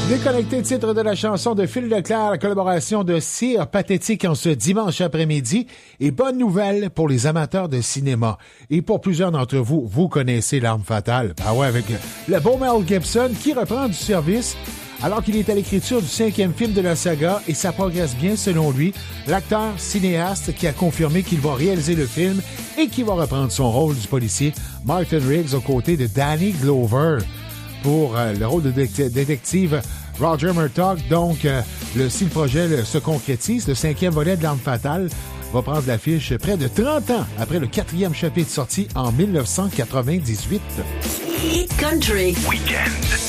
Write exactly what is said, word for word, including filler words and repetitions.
Déconnecté, titre de la chanson de Phil Leclerc, la collaboration de Cire, pathétique en ce dimanche après-midi. Et bonne nouvelle pour les amateurs de cinéma. Et pour plusieurs d'entre vous, vous connaissez L'Arme fatale. Ah ouais, avec le beau Mel Gibson qui reprend du service alors qu'il est à l'écriture du cinquième film de la saga et ça progresse bien selon lui. L'acteur cinéaste qui a confirmé qu'il va réaliser le film et qui va reprendre son rôle du policier Martin Riggs aux côtés de Danny Glover pour euh, le rôle de dé- détective Roger Murtaugh. Donc, euh, le, si le projet le, se concrétise, le cinquième volet de L'Arme fatale va prendre l'affiche près de trente ans après le quatrième chapitre sorti en dix-neuf cent quatre-vingt-dix-huit. Hit Country Weekend.